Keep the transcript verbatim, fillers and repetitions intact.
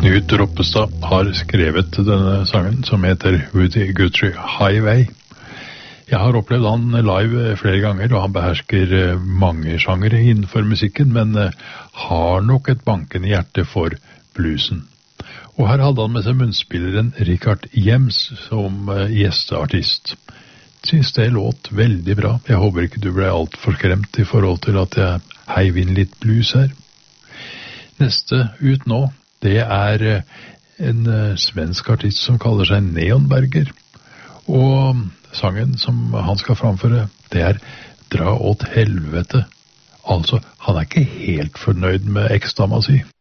Knut Roppestad har skrevet denne sangen som heter Woody Guthrie Highway. Jeg har opplevd han live flere ganger, og han behersker mange sjangere innenfor musikken, men har nok et bankende hjerte for bluesen. Og her hadde han med seg munnspilleren Richard Jems som gjesteartist. Synes det låt veldig bra. Jeg håper ikke du ble alt for skremt i forhold til at jeg heiv inn litt blues her. Neste ut nå, det er en svensk artist som kaller seg Neonberger. Og sangen som han skal framføre, det er Dra åt helvete. Altså, han er ikke helt fornøyd med eksdama si.